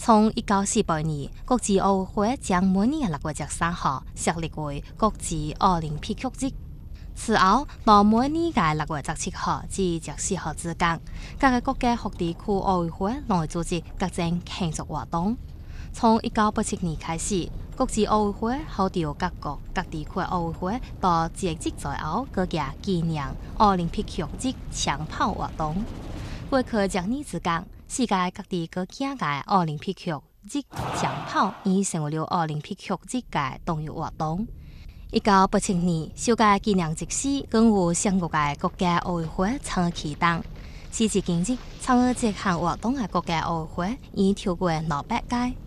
從1948年，國際奧委會將每年6月13號設立為國際奧林匹克日。此後，到每年嘅6月17號至14號之間，各個國家和地區奧委會來組織各種慶祝活動。從1987年開始，國際奧委會號召各國各地區奧委會到節日左右舉行紀念奧林匹克日長跑活動。過去10年之間，世界各地舉行嘅奧林匹克日長跑已成為了奧林匹克日嘅重要活動。1987年，首屆紀念日時，更有上國嘅國家奧委會參與啟動。時至今日，參與這項活動嘅國家奧委會已超過600屆。